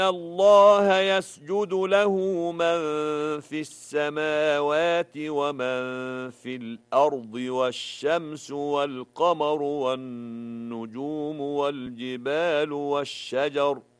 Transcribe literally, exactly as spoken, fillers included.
الله يسجد له من في السماوات ومن في الأرض والشمس والقمر والنجوم والجبال والشجر